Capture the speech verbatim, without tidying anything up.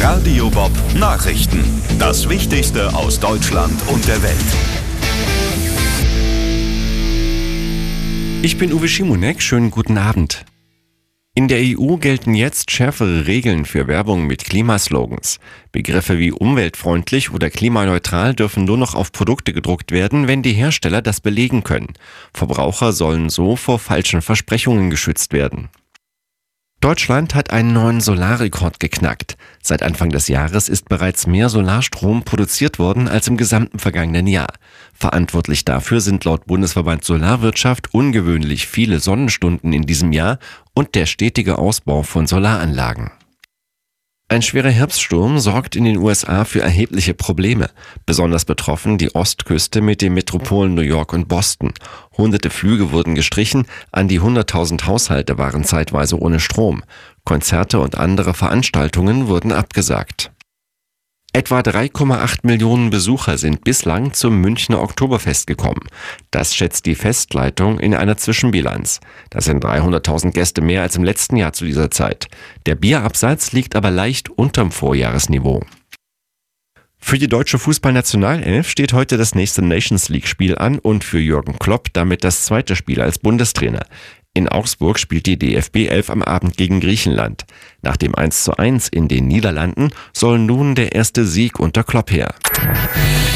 Radio Bob Nachrichten. Das Wichtigste aus Deutschland und der Welt. Ich bin Uwe Schimonek, schönen guten Abend. In der E U gelten jetzt schärfere Regeln für Werbung mit Klimaslogans. Begriffe wie umweltfreundlich oder klimaneutral dürfen nur noch auf Produkte gedruckt werden, wenn die Hersteller das belegen können. Verbraucher sollen so vor falschen Versprechungen geschützt werden. Deutschland hat einen neuen Solarrekord geknackt. Seit Anfang des Jahres ist bereits mehr Solarstrom produziert worden als im gesamten vergangenen Jahr. Verantwortlich dafür sind laut Bundesverband Solarwirtschaft ungewöhnlich viele Sonnenstunden in diesem Jahr und der stetige Ausbau von Solaranlagen. Ein schwerer Herbststurm sorgt in den U S A für erhebliche Probleme. Besonders betroffen die Ostküste mit den Metropolen New York und Boston. Hunderte Flüge wurden gestrichen, an die hunderttausend Haushalte waren zeitweise ohne Strom. Konzerte und andere Veranstaltungen wurden abgesagt. Etwa drei Komma acht Millionen Besucher sind bislang zum Münchner Oktoberfest gekommen. Das schätzt die Festleitung in einer Zwischenbilanz. Das sind dreihunderttausend Gäste mehr als im letzten Jahr zu dieser Zeit. Der Bierabsatz liegt aber leicht unterm Vorjahresniveau. Für die deutsche Fußballnationalelf steht heute das nächste Nations-League-Spiel an und für Jürgen Klopp damit das zweite Spiel als Bundestrainer. In Augsburg spielt die D F B elf am Abend gegen Griechenland. Nach dem eins zu eins in den Niederlanden soll nun der erste Sieg unter Klopp her.